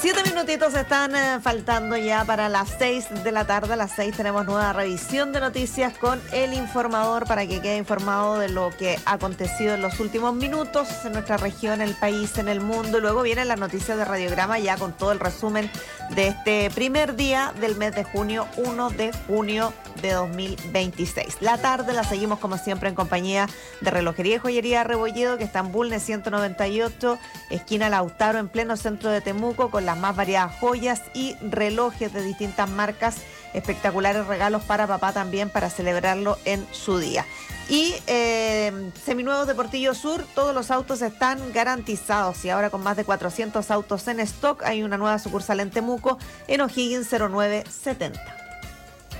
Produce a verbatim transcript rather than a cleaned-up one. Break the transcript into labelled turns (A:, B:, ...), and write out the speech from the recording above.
A: Siete minutitos están eh, faltando ya para las seis de la tarde. A las seis tenemos nueva revisión de noticias con El Informador para que quede informado de lo que ha acontecido en los últimos minutos en nuestra región, el país, en el mundo. Luego vienen las noticias de Radiograma ya con todo el resumen de este primer día del mes de junio, primero de junio de dos mil veintiséis. La tarde la seguimos como siempre en compañía de Relojería y Joyería Rebolledo, que está en Bulnes ciento noventa y ocho, esquina Lautaro, en pleno centro de Temuco, con las más variadas joyas y relojes de distintas marcas, espectaculares regalos para papá también para celebrarlo en su día. Y eh, Seminuevos de Portillo Sur, todos los autos están garantizados y ahora con más de cuatrocientos autos en stock hay una nueva sucursal en Temuco, en O'Higgins cero nueve setenta.